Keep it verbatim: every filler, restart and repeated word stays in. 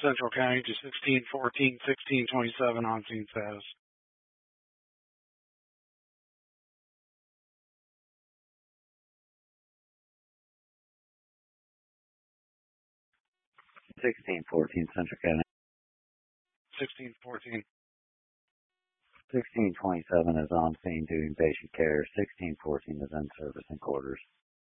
Central County to sixteen fourteen sixteen twenty-seven on scene status. sixteen fourteen Central County. sixteen fourteen. sixteen twenty-seven is on scene doing patient care. sixteen fourteen is in service and quarters.